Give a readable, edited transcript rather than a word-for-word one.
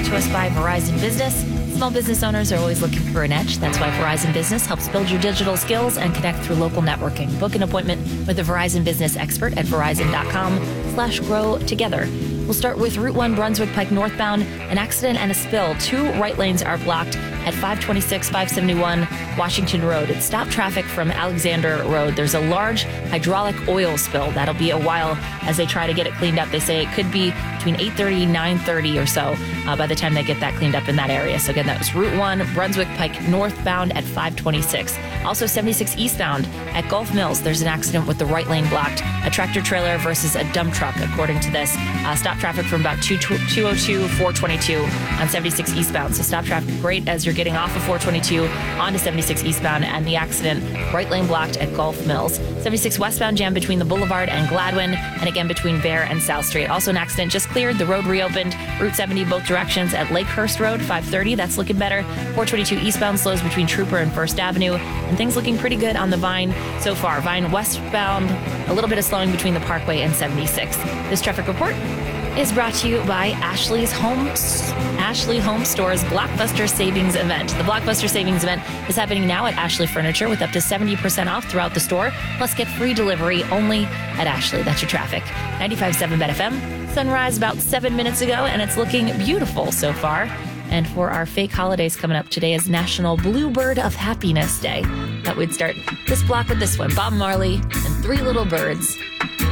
to us by Verizon Business. Small business owners are always looking for an edge. That's why Verizon Business helps build your digital skills and connect through local networking. Book an appointment with a Verizon Business expert at verizon.com/grow together. We'll start with Route 1 Brunswick Pike northbound. An accident and a spill. 2 right lanes are blocked at 526, 571 Washington Road. It's stopped traffic from Alexander Road. There's a large hydraulic oil spill. That'll be a while as they try to get it cleaned up. They say it could be between 8:30 and 9:30 or so by the time they get that cleaned up in that area. So again, that was Route 1 Brunswick Pike northbound at 526. Also 76 eastbound at Gulf Mills. There's an accident with the right lane blocked. A tractor trailer versus a dump truck, according to this. Stop traffic from about 202, 422 on 76 eastbound. So stop traffic great as you're getting off of 422 onto 76 eastbound, and the accident, right lane blocked at Gulf Mills. 76 westbound jam between the Boulevard and Gladwin, and again between Bear and South Street. Also an accident just cleared. The road reopened. Route 70 both directions at Lakehurst Road, 530. That's looking better. 422 eastbound slows between Trooper and First Avenue, and things looking pretty good on the Vine so far. Vine westbound, a little bit of slowing between the Parkway and 76. This traffic report is brought to you by Ashley Home Store's Blockbuster Savings Event. The Blockbuster Savings Event is happening now at Ashley Furniture with up to 70% off throughout the store. Plus, get free delivery only at Ashley. That's your traffic. 95.7 Bet FM. Sunrise about 7 minutes ago, and it's looking beautiful so far. And for our fake holidays coming up, today is National Bluebird of Happiness Day. Thought we'd start this block with this one, Bob Marley and Three Little Birds.